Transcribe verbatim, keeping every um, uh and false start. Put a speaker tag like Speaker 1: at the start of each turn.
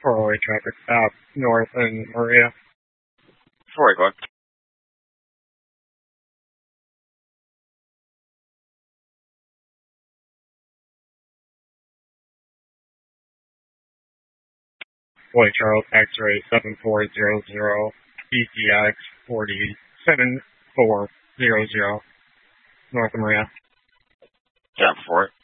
Speaker 1: four-way traffic stop north in Maria.
Speaker 2: four-way, go ahead.
Speaker 1: Boy Charles, X-ray seven four zero zero, B C X forty seven four zero zero, North of Maria.
Speaker 2: Yeah, for it.